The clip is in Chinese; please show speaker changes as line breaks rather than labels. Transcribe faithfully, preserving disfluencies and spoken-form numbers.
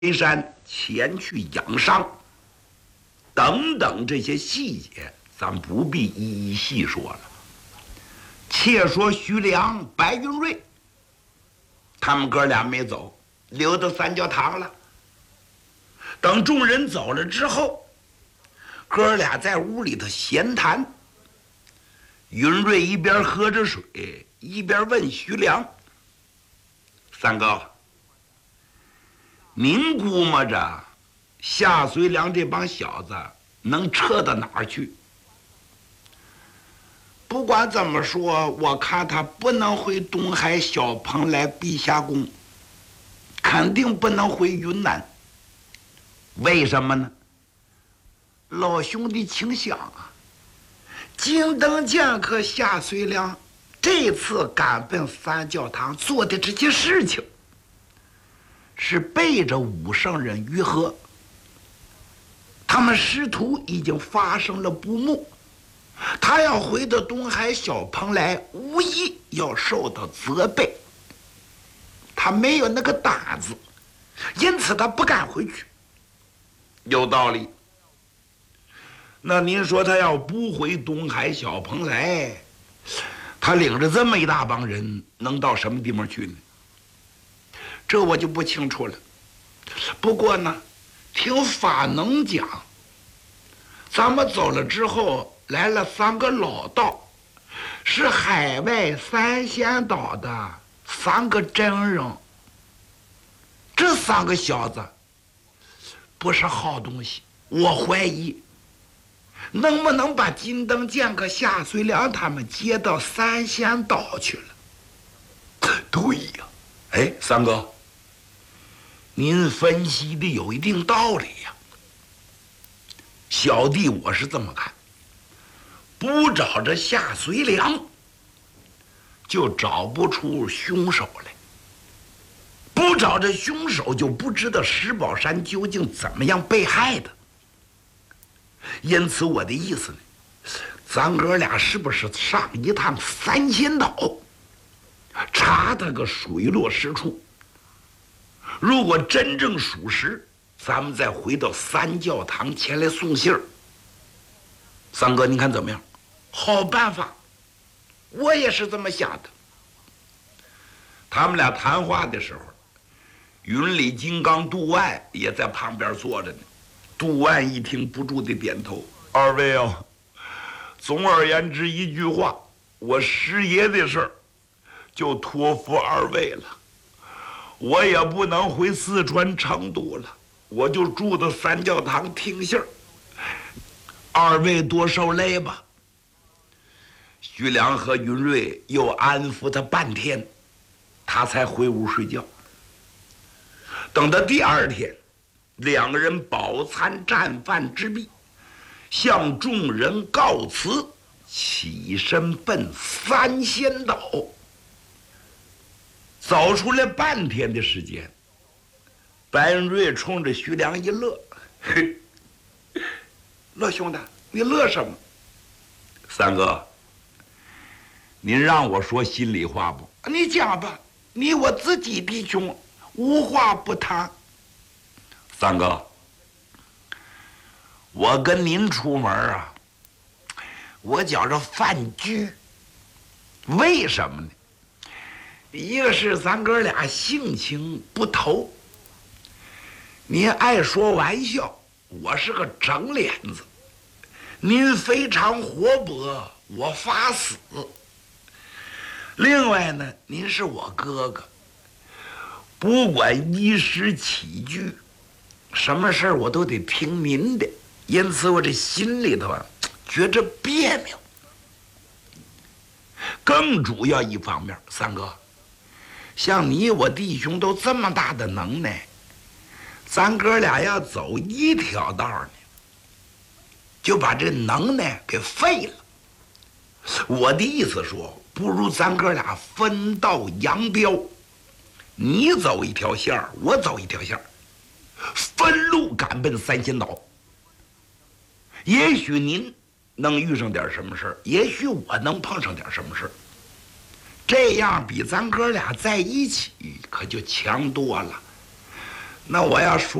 山前去养伤，等等这些细节，咱不必一一细说了。且说徐良、白云瑞，他们哥俩没走，留到三教堂了。等众人走了之后，哥俩在屋里头闲谈。云瑞一边喝着水，一边问徐良：“三哥，您估摸着夏遂良这帮小子能撤到哪儿去？”不管怎么说，我看他不能回东海小蓬莱碧霞宫，肯定不能回云南。为什么呢？老兄弟，请想啊，金灯剑客夏遂良这次赶奔三教堂做的这些事情，是背着武圣人于和，他们师徒已经发生了不睦，他要回到东海小蓬莱，无疑要受到责备。他没有那个胆子，因此他不敢回去。有道理。那您说他要不回东海小蓬莱，他领着这么一大帮人能到什么地方去呢？这我就不清楚了。不过呢，听法能讲，咱们走了之后来了三个老道，是海外三仙岛的三个真人。这三个小子不是好东西，我怀疑能不能把金灯剑客夏遂良他们接到三仙岛去了。对呀，哎，三哥，您分析的有一定道理呀。小弟我是这么看，不找着夏遂良，就找不出凶手来；不找着凶手，就不知道石宝山究竟怎么样被害的。因此我的意思呢，咱哥俩是不是上一趟三仙岛，查他个水落石出？如果真正属实，咱们再回到三教堂前来送信儿。三哥，您看怎么样？好办法，我也是这么想的。他们俩谈话的时候，云里金刚杜万也在旁边坐着呢。杜万一听不住的点头：“二位啊，总而言之一句话，我师爷的事儿就托付二位了。我也不能回四川成都了，我就住到三教堂听信儿。二位多受累吧。”徐良和云瑞又安抚他半天，他才回屋睡觉。等到第二天，两个人饱餐战饭之毕，向众人告辞，起身奔三仙岛。走出来半天的时间，白云瑞冲着徐良一乐：“嘿，乐兄弟，你乐什么？”三哥，您让我说心里话不？你讲吧，你我自己弟兄，无话不谈。三哥，我跟您出门啊，我觉着犯拘。为什么呢？一个是咱哥俩性情不投，您爱说玩笑，我是个整脸子；您非常活泼，我发死。另外呢，您是我哥哥，不管衣食起居，什么事儿我都得听您的，因此我这心里头啊觉着别扭。更主要一方面，三哥，像你我弟兄都这么大的能耐，咱哥俩要走一条道呢，就把这能耐给废了。我的意思说，不如咱哥俩分道扬镳，你走一条线儿，我走一条线儿，分路赶奔三仙岛。也许您能遇上点什么事儿，也许我能碰上点什么事儿，这样比咱哥俩在一起可就强多了。 那我要说。